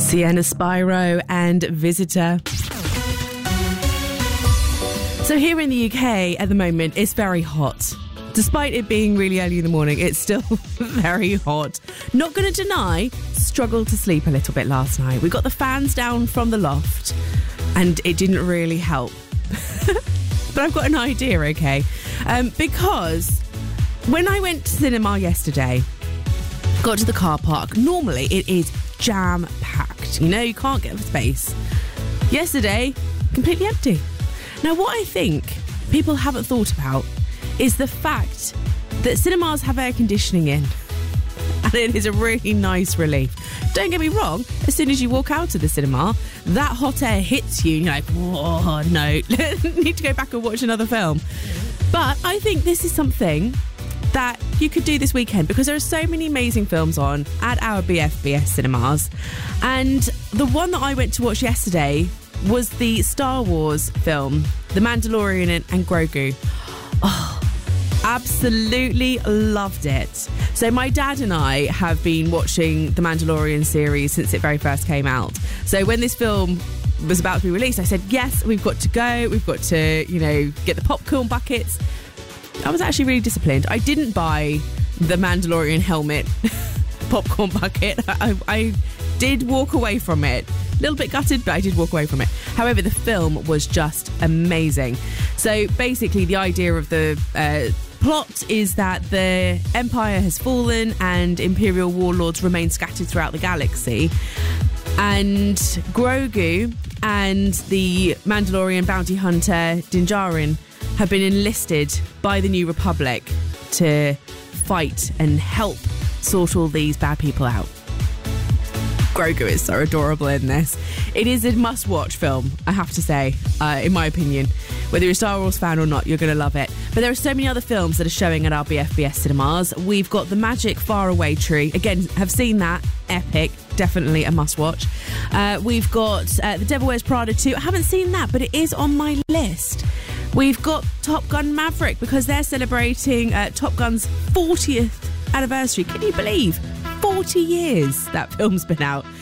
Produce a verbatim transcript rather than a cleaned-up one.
Sienna Spyro and Visitor. So here in the U K at the moment, it's very hot. Despite it being really early in the morning, it's still very hot. Not going to deny, struggled to sleep a little bit last night. We got the fans down from the loft and it didn't really help. But I've got an idea, okay? Um, because when I went to cinema yesterday, got to the car park, normally it is jam-packed. You know, you can't get space. Yesterday, completely empty. Now, what I think people haven't thought about is the fact that cinemas have air conditioning in. And it is a really nice relief. Don't get me wrong, as soon as you walk out of the cinema, that hot air hits you and you're like, whoa, no, need to go back and watch another film. But I think this is something that you could do this weekend because there are so many amazing films on at our B F B S cinemas. And the one that I went to watch yesterday was the Star Wars film, The Mandalorian and, and Grogu. Oh, absolutely loved it. So my dad and I have been watching the Mandalorian series since it very first came out. So when this film was about to be released, I said, yes, we've got to go. We've got to, you know, get the popcorn buckets. I was actually really disciplined. I didn't buy the Mandalorian helmet popcorn bucket. I, I did walk away from it. A little bit gutted, but I did walk away from it. However, the film was just amazing. So basically, the idea of the uh, plot is that the Empire has fallen and Imperial warlords remain scattered throughout the galaxy. And Grogu and the Mandalorian bounty hunter Din Djarin have been enlisted by the New Republic to fight and help sort all these bad people out. Grogu is so adorable in this. It is a must-watch film, I have to say, uh, in my opinion. Whether you're a Star Wars fan or not, you're going to love it. But there are so many other films that are showing at our B F B S cinemas. We've got The Magic Faraway Tree. Again, have seen that. Epic. Definitely a must-watch. Uh, we've got uh, The Devil Wears Prada two. I haven't seen that, but it is on my list. We've got Top Gun Maverick because they're celebrating uh, Top Gun's fortieth anniversary. Can you believe? forty years that film's been out.